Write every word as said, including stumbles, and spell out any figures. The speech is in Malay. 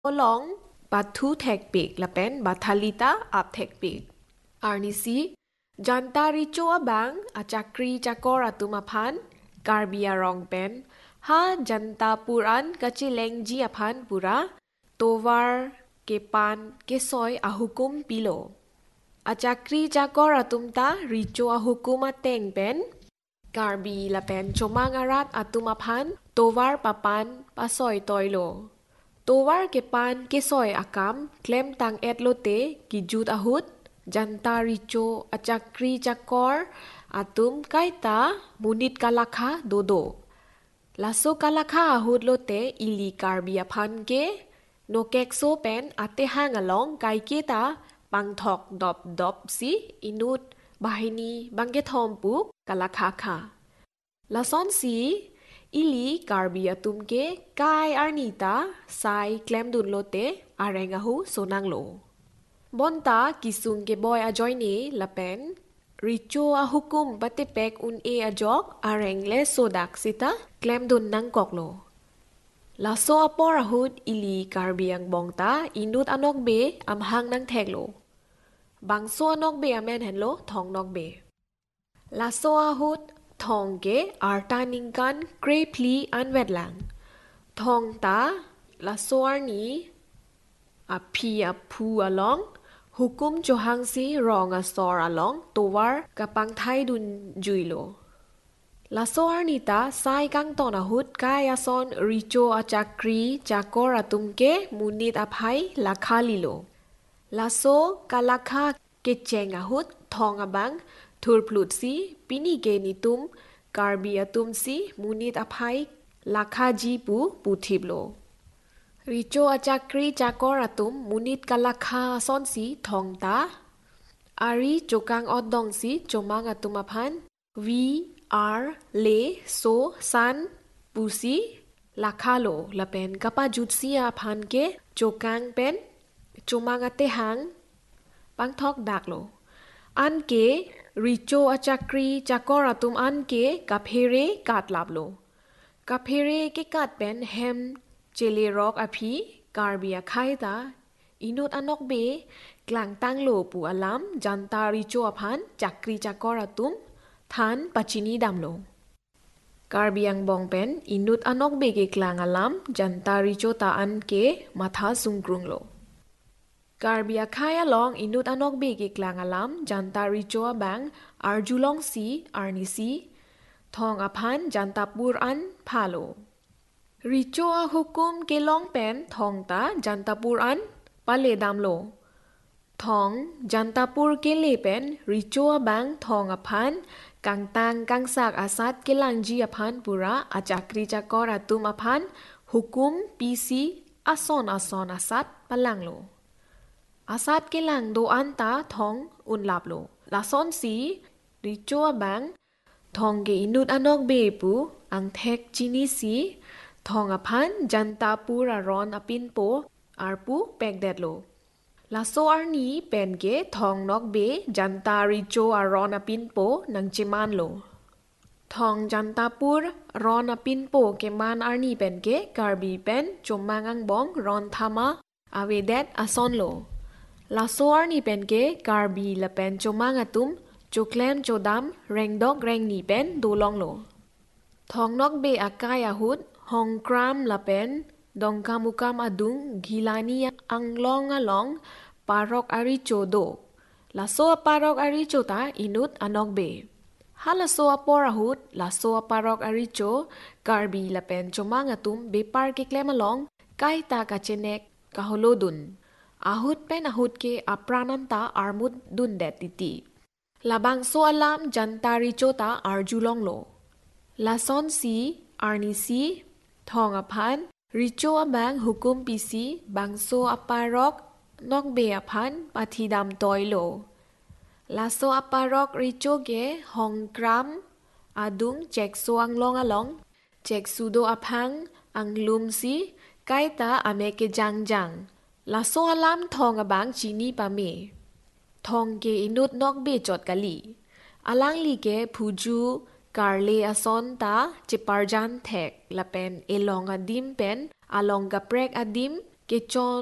long batu tekpik lapen bathalita ap tekpik. Arnisi janta rico abang acakri cakor atumapan karbia rong pen ha janta puran kacileng ji apan pura tovar kepan kesoy ahukum pilo. Acakri cakor atumta rico ahukum ateng pen karbi lapen comang arat atumapan tovar papan pasoy toylo. Tovar kepan kesoy akam klem tang et lote kijut ahut janta rico acakri cakor atum kaita munit kalakha dodo. Laso kalakha ahut lote ili karbi apan ke nokek so pen ate hang along kai kita pangthok dop dop si inut bahini bangke thompuk kalakha kha. Lason si ili karbi atum ke kai arnita sai klem dun lote areng ahu sonang lo. Bonta kisung ke boy ajoy ni lapen rico ahukum batipek un e ajok areng le sodak sita klem dun nang kok lo. Laso apor ahut ili karbi ang bongta inut anok be amhang nang tek lo. Bangso anok be amen hen lo thong nok be. Laso ahut thong ke arta ningkan krepli anwedlang. Thong ta laso arni api apu along hukum johang si rong asor along towar kapang thai dun juilo. Laso arnita sai kang ton ahut kaya son rico acakri cakor atumke munit apai lakha lilo. Laso kalakha kecheng ahut thong abang thurplut si pini ke nitum karbi atum si munit apai lakha ji pu puthiblo. Rico acakri cakor atum munit kalakha son si thong ta ari chokang odong si chomang atum apan vi ar le so san pusi lakha lo lapen kapa jutsi apan ke chokang pen chomang ate hang pangthok dak lo. An ke rico acakri cakor atum an ke kaphere kat lap lo. Kaphere ke kat pen hem chele rok api karbia khaita inut anok be klang tang lo pu alam janta rico apan cakri cakor atum than pachini damlo. Karbiang bong pen inut anok be ke klang alam janta rico ta an ke matha sungkrung lo. Karbia khaya long inut anok be ke klang alam janta rico abang arjulong si arnisi thong apan janta pur an phalo. Rico ahukum ke long pen thong ta janta pur an pale damlo. Thong janta pur ke le pen rico abang thong apan kang tang kang sak asat ke lang ji apan pura acakri cakor atum apan hukum pisi ason ason asat palang lo. Asat ke lang do anta thong un lap lo. Lason si rico abang thong ke inut anok be pu ang thek chini si thong apan janta pura ron apin po arpu pekdet lo. Laso arni pen ke thong nok be janta rico aron apin po nang chiman lo. Thong janta pur ron apin po ke man arni pen ke karbi pen chomang ang bong ron thama avedet ason lo. Laso arni pen ke karbi la pen chomang atum choklem chodam rengdok reng ni pen dolong lo. Thong nok be akai ahut hong kram la pen dongkamukam adung gilani anglong along parok aricho do. Laso parok aricho ta inut anok be. Halaso apor ahut laso parok aricho karbi la pen chomang atum bepar ke klem along kaita kachenek kaholodun. Ahut pen ahut ke aprananta armut dun det titi. Labang so alam janta rico ta arjulong lo. Lason si arnisi thong apan rico abang hukum pisi bangso aparok nok be apan pathidam toy lo. Laso aparok rico ke hong kram adung cek so anglong along cek sudo apang anglum si kaita ameke jang jang. Laso alam thong abang chini pame. Thong ke inut nok be chot kali. Alang li ke puju karle ason ta chiparjan thek lapen elong adim pen along gaprek adim ke chon